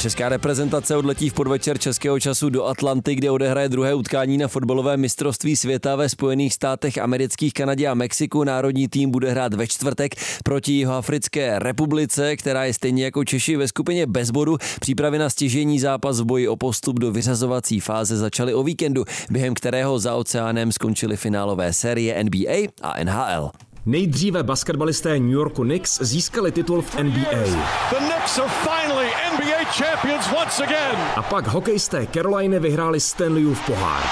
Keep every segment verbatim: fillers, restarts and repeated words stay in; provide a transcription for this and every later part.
Česká reprezentace odletí v podvečer českého času do Atlanty, kde odehraje druhé utkání na fotbalové mistrovství světa ve Spojených státech amerických, Kanadě a Mexiku. Národní tým bude hrát ve čtvrtek proti Jihoafrické republice, která je stejně jako Češi ve skupině bez bodu. Přípravy na stěžejní zápas v boji o postup do vyřazovací fáze začaly o víkendu, během kterého za oceánem skončily finálové série N B A a N H L. Nejdříve basketbalisté New Yorku Knicks získali titul v N B A. A pak hokejisté Caroliny vyhráli Stanleyův pohár.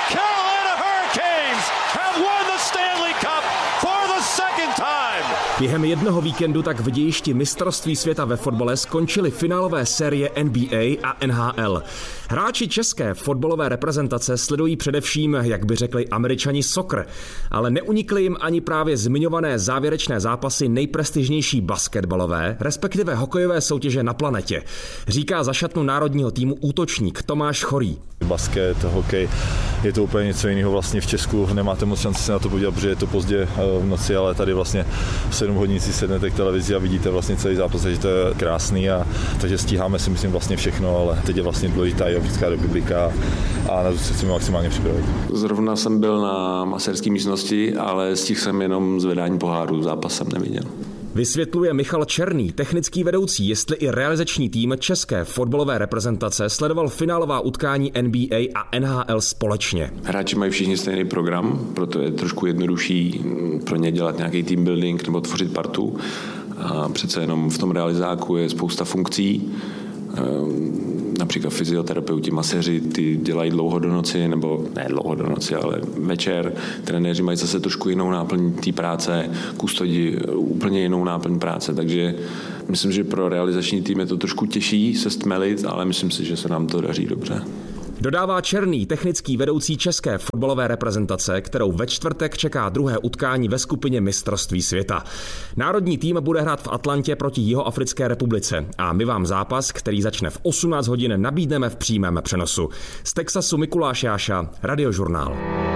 Během jednoho víkendu tak v dějišti mistrovství světa ve fotbale skončily finálové série N B A a N H L. Hráči české fotbalové reprezentace sledují především, jak by řekli Američani, soccer, ale neunikly jim ani právě zmiňované závěrečné zápasy nejprestižnější basketbalové, respektive hokejové soutěže na planetě, říká za šatnu národního týmu útočník Tomáš Chorý. Basket, hokej, je to úplně něco jiného. Vlastně v Česku nemáte moc šanci se na to podívat, protože je to pozdě v noci, ale tady vlastně v sedm hodin si sednete k televizi a vidíte vlastně celý zápas, takže to je krásný, a takže stíháme si myslím vlastně všechno, ale teď je vlastně důležitá Jihoafrická republika a na to se chceme maximálně připravit. Zrovna jsem byl na masérské místnosti, ale stihl jsem jenom zvedání poháru, zápas jsem neviděl. Vysvětluje Michal Černý, technický vedoucí, jestli i realizační tým české fotbalové reprezentace sledoval finálová utkání N B A a N H L společně. Hráči mají všichni stejný program, proto je trošku jednodušší pro ně dělat nějaký team building nebo tvořit partu. A přece jenom v tom realizáku je spousta funkcí. Například fyzioterapeuti, maséři, ty dělají dlouho do noci, nebo ne dlouho do noci, ale večer. Trenéři mají zase trošku jinou náplň té práce, kustodi úplně jinou náplň práce, takže myslím, že pro realizační tým je to trošku těžší se stmelit, ale myslím si, že se nám to daří dobře. Dodává Černý, technický vedoucí české fotbalové reprezentace, kterou ve čtvrtek čeká druhé utkání ve skupině mistrovství světa. Národní tým bude hrát v Atlantě proti Jihoafrické republice a my vám zápas, který začne v osmnáct hodin, nabídneme v přímém přenosu. Z Texasu Mikuláš Jáša, Radiožurnál.